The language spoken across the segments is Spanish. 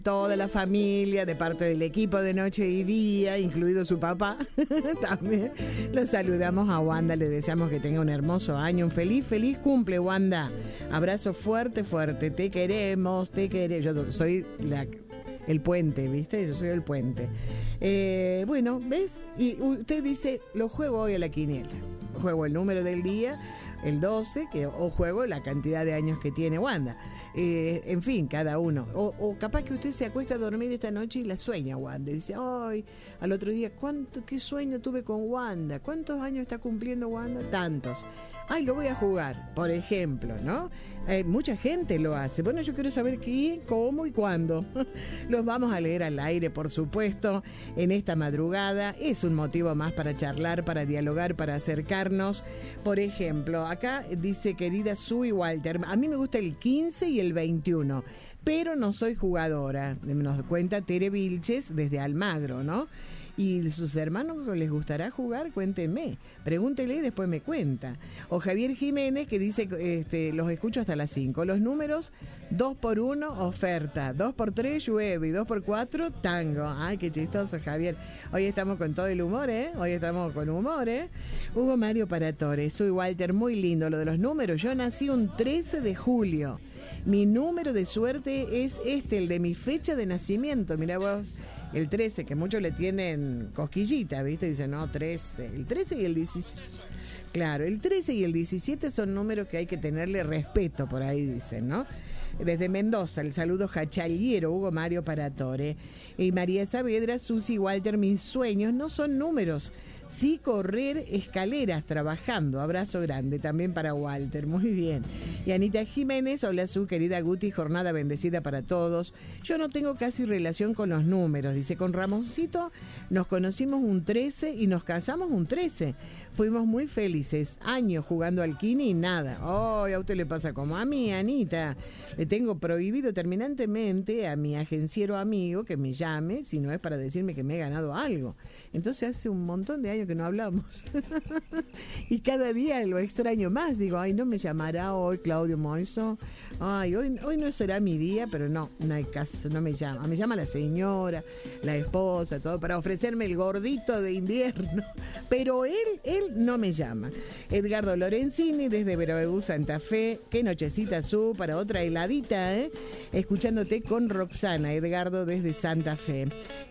Toda la familia, de parte del equipo de Noche y Día, incluido su papá, también los saludamos a Wanda, le deseamos que tenga un hermoso año, un feliz cumple, Wanda. Abrazo fuerte, te queremos, yo soy el puente, ¿viste? Yo soy el puente. Bueno, ¿ves? Y usted dice, lo juego hoy a la quiniela. Juego el número del día, el 12, o juego la cantidad de años que tiene Wanda. En fin, cada uno. O capaz que usted se acuesta a dormir esta noche y la sueña Wanda. Y dice, ay, al otro día, qué sueño tuve con Wanda. ¿Cuántos años está cumpliendo Wanda? Tantos. Ay, lo voy a jugar, por ejemplo, ¿no? Mucha gente lo hace. Bueno, yo quiero saber quién, cómo y cuándo. Los vamos a leer al aire, por supuesto, en esta madrugada. Es un motivo más para charlar, para dialogar, para acercarnos. Por ejemplo, acá dice, querida Sue Walter, a mí me gusta el 15 y el 21, pero no soy jugadora. Nos cuenta Tere Vilches desde Almagro, ¿no? ¿Y sus hermanos les gustará jugar? Cuéntenme, pregúntele y después me cuenta. O Javier Jiménez que dice, los escucho hasta las 5. Los números, 2x1 oferta, 2x3 llueve y 2x4 tango. Ay, qué chistoso, Javier. Hoy estamos con todo el humor, ¿eh? Hoy estamos con humor, ¿eh? Hugo Mario Paratore, soy Walter, muy lindo lo de los números. Yo nací un 13 de julio. Mi número de suerte es el de mi fecha de nacimiento. Mirá vos, el 13, que muchos le tienen cosquillita, ¿viste? Dicen, no, 13. El 13 y el 17. Claro, el 13 y el 17 son números que hay que tenerle respeto, por ahí dicen, ¿no? Desde Mendoza, el saludo jachaliero, Hugo Mario Paratore. Y María Saavedra, Susi Walter, mis sueños no son números, sí correr escaleras trabajando. Abrazo grande también para Walter, muy bien. Y Anita Jiménez, hola su querida Guti, jornada bendecida para todos. Yo no tengo casi relación con los números, dice, con Ramoncito nos conocimos un 13 y nos casamos un 13. Fuimos muy felices, años jugando al quini y nada. Oh, a usted le pasa como a mí, Anita. Le tengo prohibido terminantemente a mi agenciero amigo que me llame si no es para decirme que me he ganado algo. Entonces hace un montón de años que no hablamos. Y cada día lo extraño más. Digo, ay, no me llamará hoy Claudio Moiso. Ay, hoy no será mi día, pero no hay caso, no me llama. Me llama la señora, la esposa, todo, para ofrecerme el gordito de invierno. Pero él no me llama. Edgardo Lorenzini, desde Veracruz, Santa Fe. Qué nochecita su, para otra heladita, ¿eh? Escuchándote con Roxana, Edgardo, desde Santa Fe.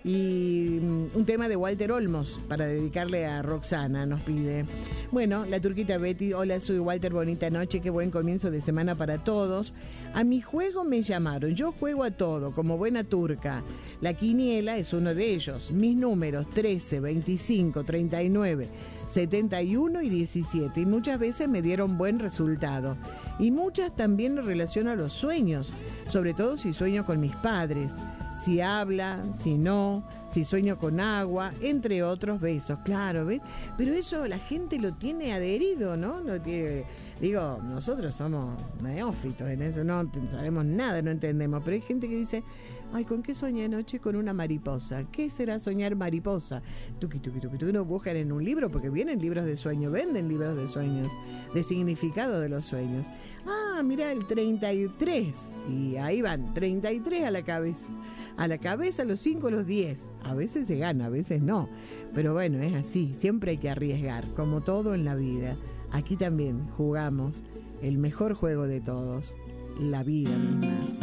Y un tema de Walter Olmos para dedicarle a Roxana, nos pide. Bueno, la turquita Betty, hola, soy Walter, bonita noche, qué buen comienzo de semana para todos. A mi juego me llamaron, yo juego a todo, como buena turca. La quiniela es uno de ellos. Mis números 13, 25, 39, 71 y 17. Y muchas veces me dieron buen resultado. Y muchas también en relación a los sueños, sobre todo si sueño con mis padres. Si habla, si no, si sueño con agua, entre otros besos, claro, ¿ves? Pero eso la gente lo tiene adherido, ¿no? Lo tiene, digo, nosotros somos neófitos en eso, no sabemos nada, no entendemos, pero hay gente que dice, ay, ¿con qué soñé anoche? Con una mariposa. ¿Qué será soñar mariposa? Tuqui, no buscan en un libro, porque vienen libros de sueño, venden libros de sueños, de significado de los sueños. Ah, mirá, el 33, y ahí van, 33 a la cabeza. A la cabeza, los 5, los 10. A veces se gana, a veces no. Pero bueno, es así. Siempre hay que arriesgar, como todo en la vida. Aquí también jugamos el mejor juego de todos, la vida misma.